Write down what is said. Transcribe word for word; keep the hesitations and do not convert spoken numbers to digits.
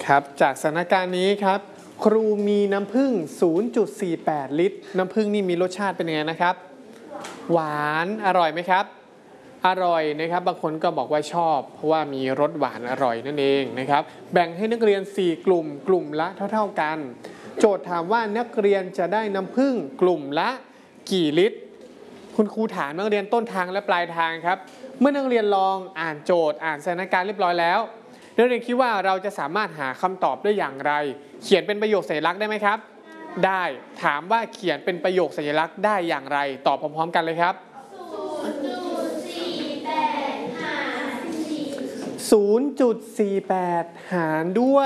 ครับจากสถานการณ์นี้ครับครูมีน้ำผึ้ง ศูนย์จุดสี่แปด ลิตรน้ำผึ้งนี่มีรสชาติเป็นยังไงนะครับหวานอร่อยไหมครับอร่อยนะครับบางคนก็บอกว่าชอบเพราะว่ามีรสหวานอร่อยนั่นเองนะครับแบ่งให้นักเรียนสี่กลุ่มกลุ่มละเท่าๆกันโจทย์ถามว่านักเรียนจะได้น้ำผึ้งกลุ่มละกี่ลิตรคุณครูถามนักเรียนต้นทางและปลายทางครับเมื่อนักเรียนลองอ่านโจทย์อ่านสถานการณ์เรียบร้อยแล้วนักเรียนคิดว่าเราจะสามารถหาคำตอบได้อย่างไรเขียนเป็นประโยคสัญลักษณ์ได้ไหมครับได้ถามว่าเขียนเป็นประโยคสัญลักษณ์ได้อย่างไรตอบพร้อมๆกันเลยครับศูนย์จุดสี่แปด หารด้วย